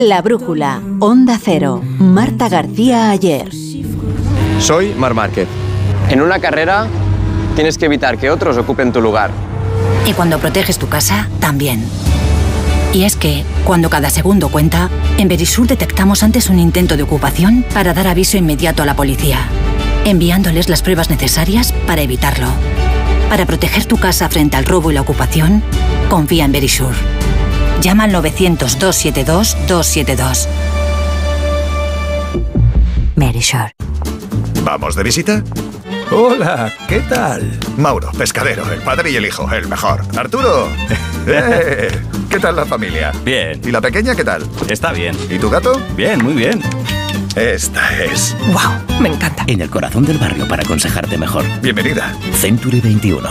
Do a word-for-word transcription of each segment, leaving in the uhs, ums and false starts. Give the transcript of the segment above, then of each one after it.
La Brújula, Onda Cero, Marta García Ayer. Soy Marc Márquez. En una carrera tienes que evitar que otros ocupen tu lugar. Y cuando proteges tu casa, también. Y es que, cuando cada segundo cuenta, en Verisur detectamos antes un intento de ocupación para dar aviso inmediato a la policía, enviándoles las pruebas necesarias para evitarlo. Para proteger tu casa frente al robo y la ocupación, confía en Verisur. Llama al novecientos, doscientos setenta y dos, doscientos setenta y dos. Verisur. ¿Vamos de visita? Hola, ¿qué tal? Mauro, pescadero, el padre y el hijo, el mejor. Arturo, eh, ¿qué tal la familia? Bien. ¿Y la pequeña qué tal? Está bien. ¿Y tu gato? Bien, muy bien. Esta es... ¡Wow! Me encanta. En el corazón del barrio para aconsejarte mejor. Bienvenida. Century veintiuno.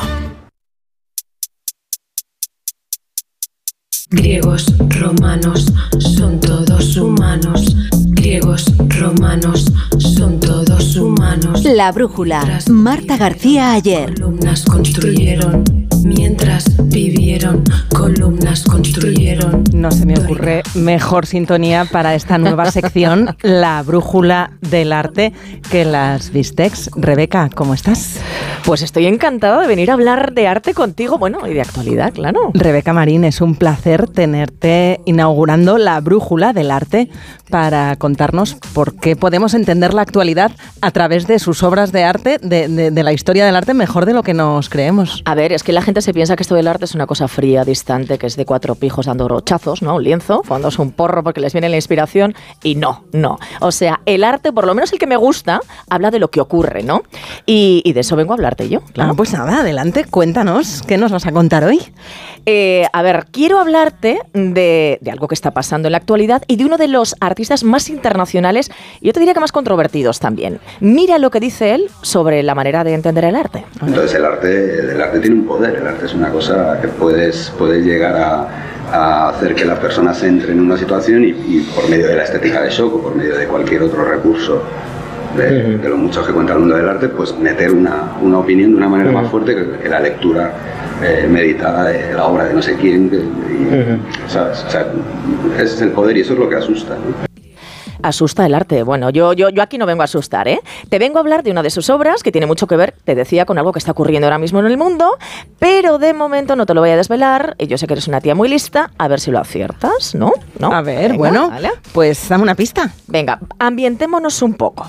Griegos, romanos, son todos humanos. Griegos, romanos, son todos humanos. La Brújula, Marta García Ayer. Columnas construyeron, mientras vivieron, columnas construyeron. No se me ocurre mejor sintonía para esta nueva sección, La Brújula del Arte, que las Vistex. Rebeca, ¿cómo estás? Pues estoy encantada de venir a hablar de arte contigo, bueno, y de actualidad, claro. Rebeca Marín, es un placer tenerte inaugurando La Brújula del Arte para contarnos por qué podemos entender la actualidad a través de sus obras de arte, de, de, de la historia del arte, mejor de lo que nos creemos. A ver, es que la gente se piensa que esto del arte es una cosa fría, distante, que es de cuatro pijos dando brochazos, ¿no? Un lienzo, fumándose un porro porque les viene la inspiración, y no, no. O sea, el arte, por lo menos el que me gusta, habla de lo que ocurre, ¿no? Y, y de eso vengo a hablarte yo, claro. Ah, pues nada, adelante, cuéntanos, ¿qué nos vas a contar hoy? Eh, a ver, quiero hablarte de, de algo que está pasando en la actualidad y de uno de los artistas más internacionales, y yo te diría que más controvertidos también. Mira lo que dice él sobre la manera de entender el arte. Entonces el arte, el arte tiene un poder, el arte es una cosa que puedes, puedes llegar a, a hacer que la persona se entre en una situación y, y por medio de la estética de shock o por medio de cualquier otro recurso de, de lo mucho que cuenta el mundo del arte, pues meter una, una opinión de una manera más fuerte que, que la lectura eh, meditada de la obra de no sé quién, que, y, ¿sabes? O sea, ese es el poder y eso es lo que asusta, ¿no? Asusta el arte. Bueno, yo, yo, yo aquí no vengo a asustar, ¿eh? Te vengo a hablar de una de sus obras que tiene mucho que ver, te decía, con algo que está ocurriendo ahora mismo en el mundo, pero de momento no te lo voy a desvelar. Y yo sé que eres una tía muy lista, a ver si lo aciertas, ¿no? ¿No? A ver, Venga, bueno, ¿vale? Pues dame una pista. Venga, ambientémonos un poco.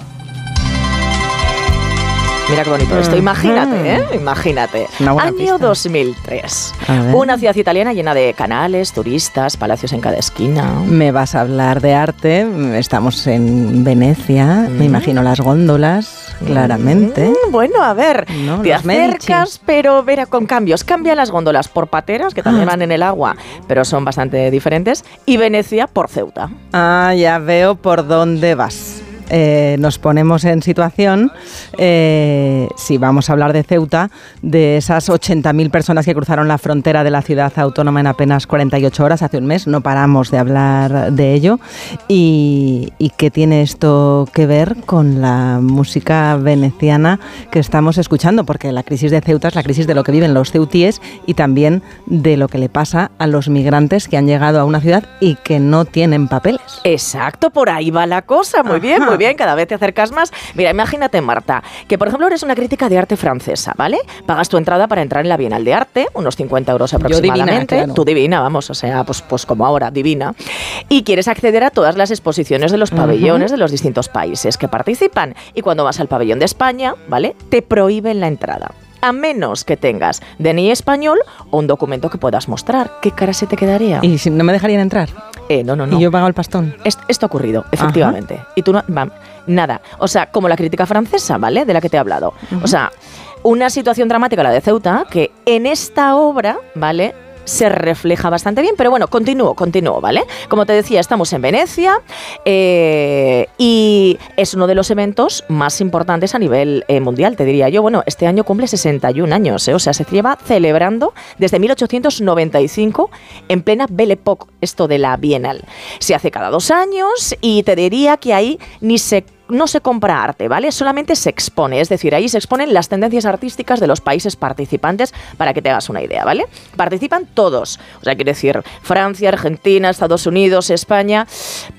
Mira qué bonito esto, imagínate, ¿eh? Imagínate. Año pista. dos mil tres. Una ciudad italiana llena de canales, turistas, palacios en cada esquina. Me vas a hablar de arte, estamos en Venecia, mm. me imagino las góndolas, claramente. Mm, bueno, a ver, no, te acercas, Medici. Pero verá, con cambios. Cambian las góndolas por pateras, que también ah. van en el agua, pero son bastante diferentes, y Venecia por Ceuta. Ah, ya veo por dónde vas. Eh, nos ponemos en situación, eh, si vamos a hablar de Ceuta, de esas ochenta mil personas que cruzaron la frontera de la ciudad autónoma en apenas cuarenta y ocho horas, hace un mes, no paramos de hablar de ello. ¿Y, y qué tiene esto que ver con la música veneciana que estamos escuchando? Porque la crisis de Ceuta es la crisis de lo que viven los ceutíes y también de lo que le pasa a los migrantes que han llegado a una ciudad y que no tienen papeles. Exacto, por ahí va la cosa, muy Ajá. bien, muy bien. Bien, cada vez te acercas más. Mira, imagínate, Marta, que por ejemplo eres una crítica de arte francesa, ¿vale? Pagas tu entrada para entrar en la Bienal de Arte, unos cincuenta euros aproximadamente. Yo divina, claro. Tú divina, vamos, o sea, pues, pues como ahora, divina. Y quieres acceder a todas las exposiciones de los pabellones uh-huh. de los distintos países que participan. Y cuando vas al pabellón de España, ¿vale? Te prohíben la entrada. A menos que tengas D N I español o un documento que puedas mostrar. ¿Qué cara se te quedaría? ¿Y si no me dejarían entrar? Eh, no, no, no. ¿Y yo he pagado el pastón? Esto, esto ha ocurrido, efectivamente. Ajá. Y tú no... Va, nada. O sea, como la crítica francesa, ¿vale? De la que te he hablado. Uh-huh. O sea, una situación dramática, la de Ceuta, que en esta obra, ¿vale?, se refleja bastante bien, pero bueno, continúo, continúo, ¿vale? Como te decía, estamos en Venecia eh, y es uno de los eventos más importantes a nivel eh, mundial, te diría yo. Bueno, este año cumple sesenta y un años, ¿eh? O sea, se lleva celebrando desde mil ochocientos noventa y cinco en plena Belle Époque, esto de la Bienal. Se hace cada dos años y te diría que ahí ni se... no se compra arte, ¿vale? Solamente se expone, es decir, ahí se exponen las tendencias artísticas de los países participantes, para que te hagas una idea, ¿vale? Participan todos, o sea, quiere decir Francia, Argentina, Estados Unidos, España,